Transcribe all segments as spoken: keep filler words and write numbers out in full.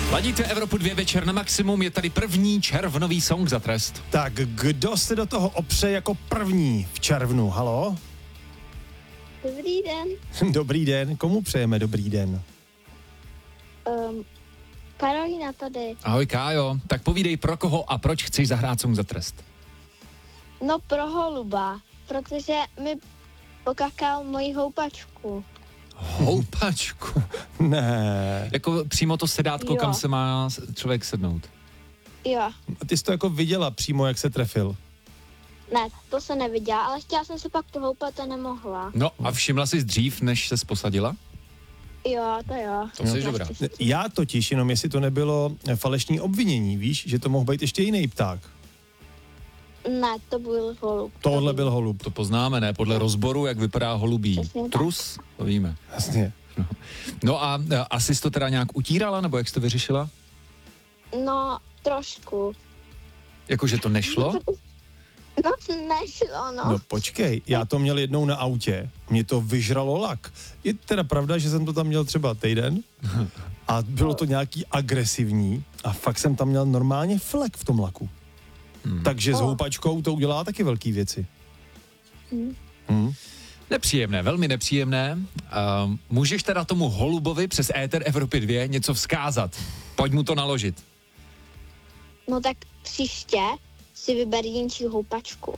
Ladíte Evropu dva večer na maximum, je tady první červnový song za trest. Tak kdo se do toho opře jako první v červnu? Halo? Dobrý den. Dobrý den, komu přejeme dobrý den? Um, Karolina tady. Ahoj Kájo, tak povídej pro koho a proč chceš zahrát song za trest. No pro holuba, protože mi pokakal moji houpačku. Houpačku. Ne. Jako přímo to sedátko, Jo. kam se má člověk sednout. Jo, A ty jsi to jako viděla přímo, jak se trefil. ne, to se neviděla, ale chtěla jsem se pak to houpat a nemohla. No a všimla jsi dřív, než ses posadila? Jo, to jo. To jsi dobrá. Já totiž, jenom jestli to nebylo falešní obvinění, víš, že to mohl být ještě jiný pták. Ne, to byl holub. Tohle byl holub. To poznáme, ne? Podle rozboru, jak vypadá holubí Přesně tak. trus, to víme. Jasně. No, no a, a asi jsi to teda nějak utírala, nebo jak jsi to vyřešila? No, trošku. Jakože to nešlo? No, nešlo, no. No počkej, já to měl jednou na autě, mě to vyžralo lak. Je teda pravda, že jsem to tam měl třeba týden a bylo to nějaký agresivní a fakt jsem tam měl normálně flek v tom laku. Hmm. Takže s houpačkou to udělá taky velký věci. Hmm. Hmm. Nepříjemné, velmi nepříjemné. Uh, můžeš teda tomu holubovi přes éter Evropy dva něco vzkázat? Pojď mu to naložit. No tak příště si vyber jinčí houpačku.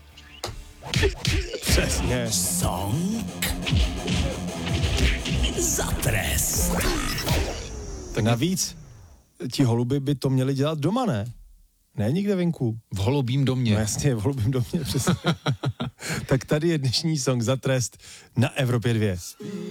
Přesně. Song za trest. Tak navíc ti holuby by to měli dělat doma, ne? Ne nikde venku. V holubím domě. No jasně, v holubím domě, přesně. Tak tady je dnešní song za trest na Evropě dva.